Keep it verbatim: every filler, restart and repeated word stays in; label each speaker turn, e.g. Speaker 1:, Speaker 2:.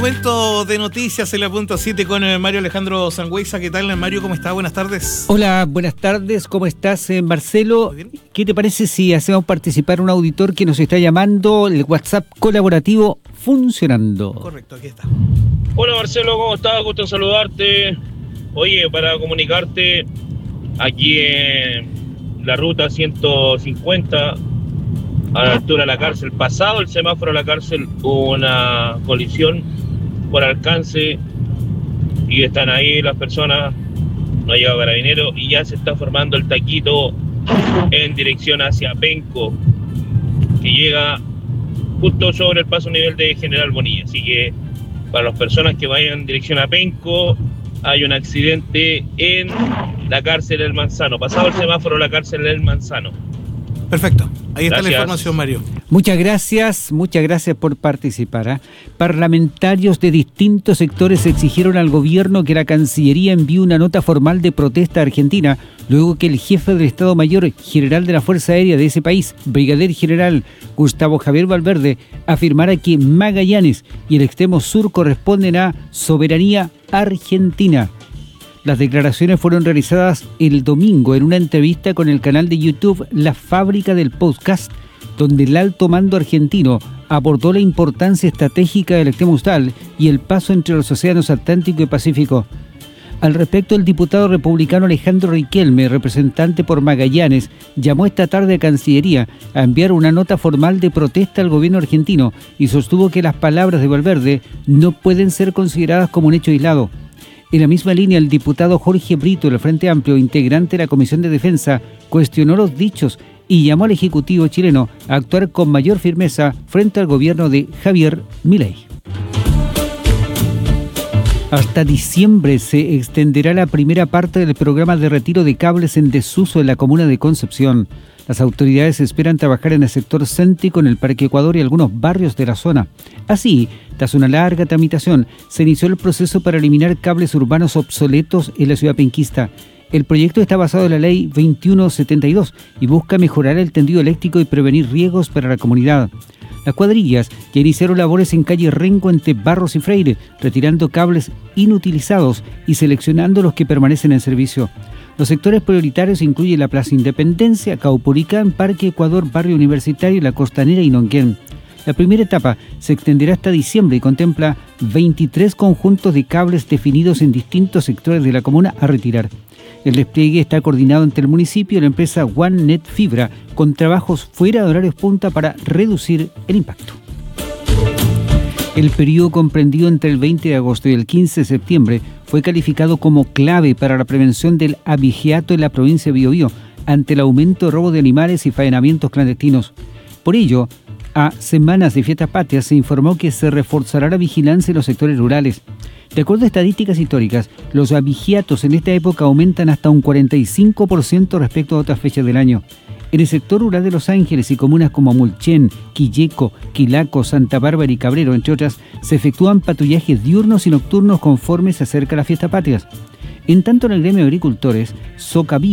Speaker 1: momento de noticias en la punto siete con Mario Alejandro Sangüesa. ¿Qué tal, Mario? ¿Cómo está? Buenas tardes.
Speaker 2: Hola, buenas tardes. ¿Cómo estás, Marcelo? ¿Qué te parece si hacemos participar a un auditor que nos está llamando, el WhatsApp colaborativo funcionando?
Speaker 1: Correcto, aquí está.
Speaker 3: Hola, Marcelo, ¿cómo estás? Gusto en saludarte. Oye, para comunicarte, aquí en la ruta ciento cincuenta, a la altura de la cárcel, pasado el semáforo de la cárcel, hubo una colisión por alcance y están ahí las personas, no ha llegado carabinero y ya se está formando el taquito en dirección hacia Penco, que llega justo sobre el paso nivel de General Bonilla. Así que para las personas que vayan en dirección a Penco, hay un accidente en la cárcel del Manzano, pasado el semáforo de la cárcel del Manzano.
Speaker 1: Perfecto, ahí está. Gracias. La información, Mario.
Speaker 2: Muchas gracias, muchas gracias por participar. ¿eh? Parlamentarios de distintos sectores exigieron al gobierno que la Cancillería envíe una nota formal de protesta a Argentina, luego que el jefe del Estado Mayor General de la Fuerza Aérea de ese país, Brigadier General Gustavo Javier Valverde, afirmara que Magallanes y el extremo sur corresponden a soberanía argentina. Las declaraciones fueron realizadas el domingo en una entrevista con el canal de YouTube La Fábrica del Podcast, donde el alto mando argentino abordó la importancia estratégica del extremo austral y el paso entre los océanos Atlántico y Pacífico. Al respecto, el diputado republicano Alejandro Riquelme, representante por Magallanes, llamó esta tarde a Cancillería a enviar una nota formal de protesta al gobierno argentino y sostuvo que las palabras de Valverde no pueden ser consideradas como un hecho aislado. En la misma línea, el diputado Jorge Brito, del Frente Amplio, integrante de la Comisión de Defensa, cuestionó los dichos y llamó al Ejecutivo chileno a actuar con mayor firmeza frente al gobierno de Javier Milei. Hasta diciembre se extenderá la primera parte del programa de retiro de cables en desuso en la comuna de Concepción. Las autoridades esperan trabajar en el sector céntrico, en el Parque Ecuador y algunos barrios de la zona. Así, tras una larga tramitación, se inició el proceso para eliminar cables urbanos obsoletos en la ciudad penquista. El proyecto está basado en la ley veintiuno setenta y dos y busca mejorar el tendido eléctrico y prevenir riesgos para la comunidad. Las cuadrillas ya iniciaron labores en calle Rengo entre Barros y Freire, retirando cables inutilizados y seleccionando los que permanecen en servicio. Los sectores prioritarios incluyen la Plaza Independencia, Caupolicán, Parque Ecuador, Barrio Universitario, La Costanera y Nonquén. La primera etapa se extenderá hasta diciembre y contempla veintitrés conjuntos de cables definidos en distintos sectores de la comuna a retirar. El despliegue está coordinado entre el municipio y la empresa OneNet Fibra, con trabajos fuera de horarios punta para reducir el impacto. El periodo comprendido entre el veinte de agosto y el quince de septiembre fue calificado como clave para la prevención del abigeato en la provincia de Biobío ante el aumento de robo de animales y faenamientos clandestinos. Por ello, a semanas de fiestas patrias se informó que se reforzará la vigilancia en los sectores rurales. De acuerdo a estadísticas históricas, los abigeatos en esta época aumentan hasta un cuarenta y cinco por ciento respecto a otras fechas del año. En el sector rural de Los Ángeles y comunas como Mulchen, Quilleco, Quilaco, Santa Bárbara y Cabrero, entre otras, se efectúan patrullajes diurnos y nocturnos conforme se acerca la fiesta patrias. En tanto, en el gremio de agricultores, Socaví